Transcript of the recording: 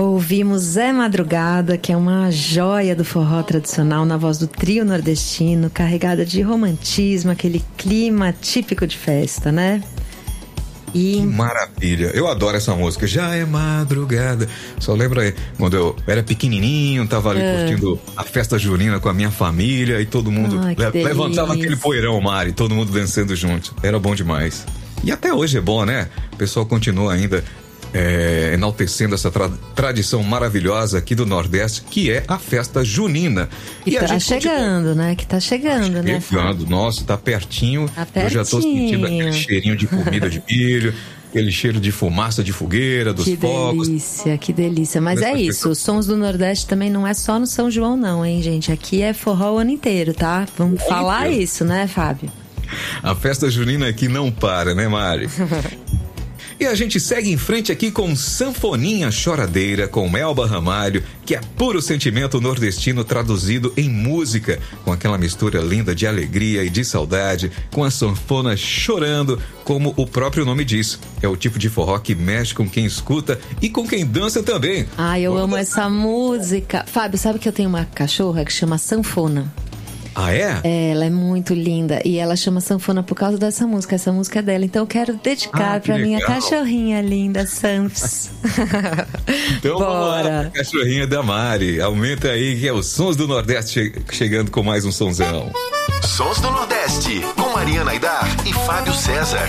Ouvimos Zé Madrugada, que é uma joia do forró tradicional, na voz do trio nordestino, carregada de romantismo, aquele clima típico de festa, né? E... Que maravilha, eu adoro essa música. Já é madrugada. Só lembra aí, quando eu era pequenininho, tava ali curtindo a festa junina com a minha família e todo mundo levantava aquele poeirão, Mari, todo mundo dançando junto. Era bom demais. E até hoje é bom, né? O pessoal continua ainda enaltecendo essa tradição maravilhosa aqui do Nordeste, que é a festa junina. E tá chegando, né? Que tá chegando, né? Nossa, tá pertinho. Eu já tô sentindo aquele cheirinho de comida de milho, aquele cheiro de fumaça de fogueira, dos fogos. Que delícia. Mas é isso, os sons do Nordeste também não é só no São João não, hein, gente? Aqui é forró o ano inteiro, tá? Vamos falar isso, né, Fábio? A festa junina aqui não para, né, Mari? E a gente segue em frente aqui com Sanfoninha Choradeira, com Melba Ramalho, que é puro sentimento nordestino traduzido em música, com aquela mistura linda de alegria e de saudade, com a sanfona chorando, como o próprio nome diz. É o tipo de forró que mexe com quem escuta e com quem dança também. Eu amo essa música. Fábio, sabe que eu tenho uma cachorra que chama Sanfona? Ah, é? Ela é muito linda e ela chama Sanfona por causa dessa música. Essa música é dela, então eu quero dedicar pra minha cachorrinha linda, Sanfs. Então bora. Vamos lá, cachorrinha da Mari. Aumenta aí que é os Sons do Nordeste chegando com mais um sonzão. Sons do Nordeste, com Mariana Aidar e Fábio César.